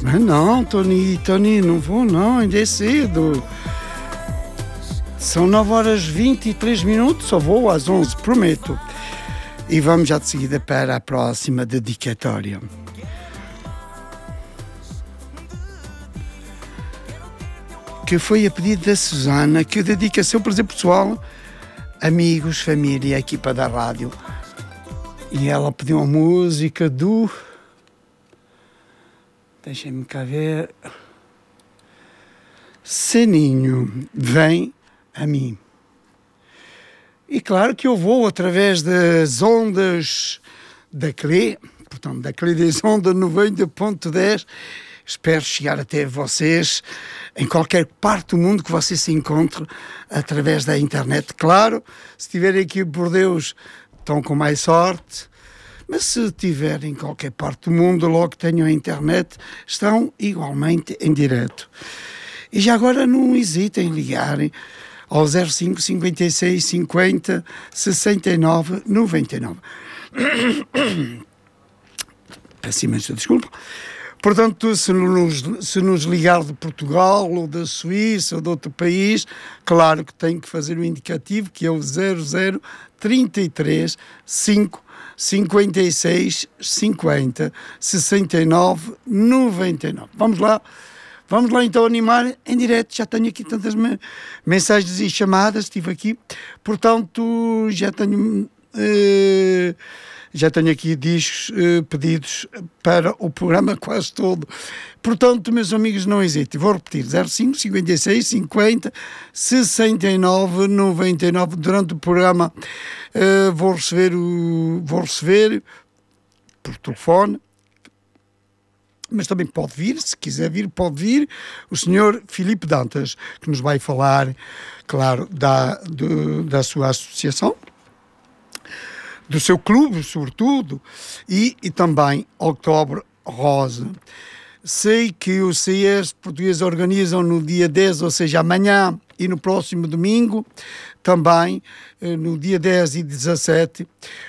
Mas não, Tony, não vou não, ainda é cedo. São 9h23, só vou às 11, prometo. E vamos já de seguida para a próxima dedicatória. Que foi a pedido da Susana, que dedica seu prazer pessoal, amigos, família, a equipa da rádio. E ela pediu uma música do... Deixem-me cá ver... Saninho, vem a mim. E claro que eu vou através das ondas da CLE, portanto, da CLE das ondas 90.10, espero chegar até vocês em qualquer parte do mundo que vocês se encontrem através da internet. Claro, se estiverem aqui por Deus, estão com mais sorte, mas se estiverem em qualquer parte do mundo, logo que tenham a internet, estão igualmente em direto. E já agora não hesitem em ligarem ao 05 56 50 69 99. Peço imensa desculpa. Portanto, se nos ligar de Portugal ou da Suíça ou de outro país, claro que tem que fazer o indicativo, que é o 00 33 5 56 50 69 99. Vamos lá então animar em direto. Já tenho aqui tantas mensagens e chamadas, estive aqui, portanto já tenho aqui discos pedidos para o programa quase todo. Portanto, meus amigos, não hesitem, vou repetir: 05 56 50 69 99. Durante o programa vou receber por telefone, mas também pode vir, se quiser vir, pode vir o senhor Filipe Dantas, que nos vai falar, claro, da sua associação, do seu clube, sobretudo, e também Outubro Rosa. Sei que o CES português organizam no dia 10, ou seja, amanhã e no próximo domingo, também no dia 10 e 17,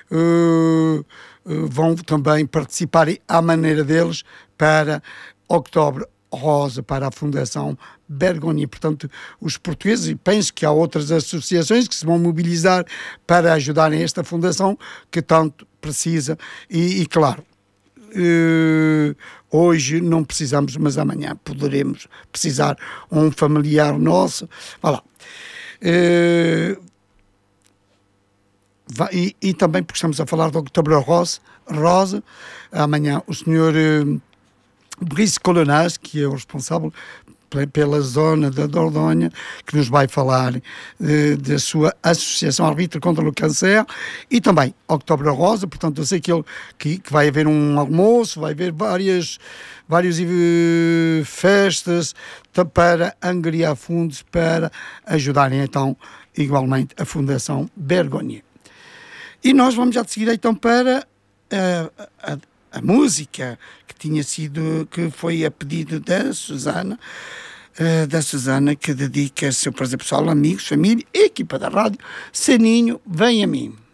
vão também participar à maneira deles para Outubro Rosa, para a Fundação Bergoni. Portanto, os portugueses, e penso que há outras associações que se vão mobilizar para ajudarem esta fundação que tanto precisa. E claro, hoje não precisamos, mas amanhã poderemos precisar, um familiar nosso. Vá lá. E também, porque estamos a falar de Outubro Rosa, amanhã o senhor Brice Colonaz, que é o responsável pela zona da Dordogne, que nos vai falar da sua associação Arbitra contra o Câncer, e também Outubro Rosa. Portanto, eu sei que vai haver um almoço, vai haver várias festas para angariar fundos para ajudarem então igualmente a Fundação Bergoni. E nós vamos já de seguida então para a música que foi a pedido da Susana, que dedica seu prazer pessoal, amigos, família, equipa da rádio. Saninho, vem a mim.